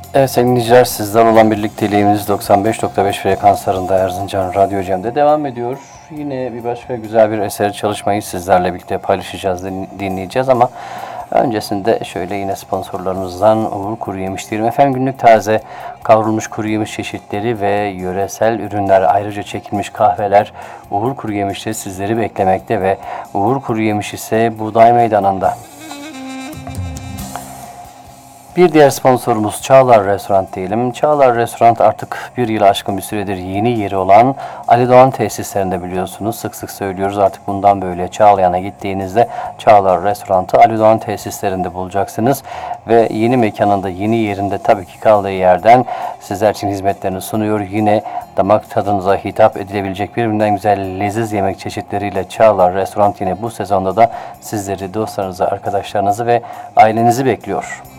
Evet sevgili dinleyiciler, sizden olan birlikteliğimiz 95.5 frekanslarında Erzincan Radyo Cem'de devam ediyor. Yine bir başka güzel bir eseri çalışmayı sizlerle birlikte paylaşacağız, dinleyeceğiz ama öncesinde şöyle yine sponsorlarımızdan Uğur Kuru Yemiş diyelim. Efendim günlük taze kavrulmuş kuru yemiş çeşitleri ve yöresel ürünler, ayrıca çekilmiş kahveler Uğur Kuru Yemiş'te sizleri beklemekte ve Uğur Kuru Yemiş ise Buğday Meydanı'nda. Bir diğer sponsorumuz Çağlar Restoran diyelim. Çağlar Restoran artık bir yılı aşkın bir süredir yeni yeri olan Ali Doğan tesislerinde biliyorsunuz. Sık sık söylüyoruz artık bundan böyle Çağlayan'a gittiğinizde Çağlar Restoran'ı Ali Doğan tesislerinde bulacaksınız. Ve yeni mekanında, yeni yerinde tabii ki kaldığı yerden sizler için hizmetlerini sunuyor. Yine damak tadınıza hitap edilebilecek birbirinden güzel leziz yemek çeşitleriyle Çağlar Restoran yine bu sezonda da sizleri, dostlarınızı, arkadaşlarınızı ve ailenizi bekliyor.